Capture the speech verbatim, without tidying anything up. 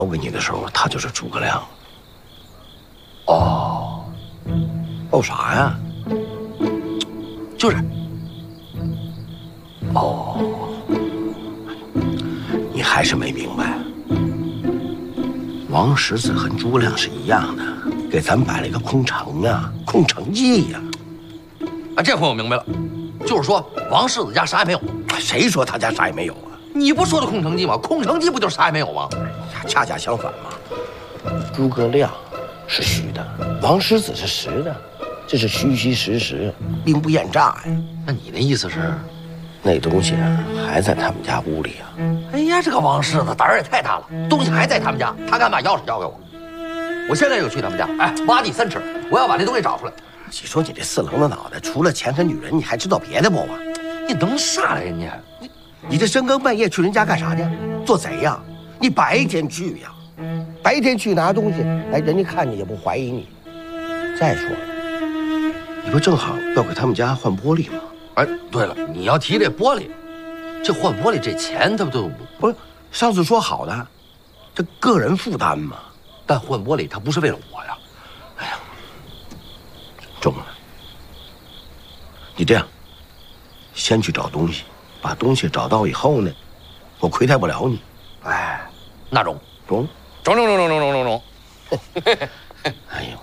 交给你的时候，他就是诸葛亮。 哦， 报啥呀？ 就是。哦， 你还是没明白。王石子和诸葛亮是一样的，给咱摆了一个空城啊，空城计呀。 啊，这回我明白了，就是说王世子家啥也没有。 谁说他家啥也没有啊？ 你不说的空城计吗？空城计不就是啥也没有吗？ 恰恰相反嘛。诸葛亮是虚的，王石子是实的，这是虚虚实实，兵不厌诈呀。 那你的意思是， 那东西啊还在他们家屋里啊？ 哎呀，这个王世子胆儿也太大了，东西还在他们家，他敢把钥匙交给我？我现在就去他们家，哎，挖地三尺，我要把这东西找出来。 你说你这四棱子脑袋，除了钱和女人，你还知道别的不啊？ 你能啥来人家？ 你你这深更半夜去人家干啥去？做贼呀？你白天去呀，白天去拿东西，哎，人家看你也不怀疑你。再说了，你不正好要给他们家换玻璃吗？ 哎，对了，你要提这玻璃，这换玻璃这钱，他不都不是上次说好的，这个人负担嘛。 但换玻璃他不是为了我呀。哎呀， 中了。你这样，先去找东西，把东西找到以后呢，我亏待不了你。 哎，那中中中中中中中中中中。 哎呦，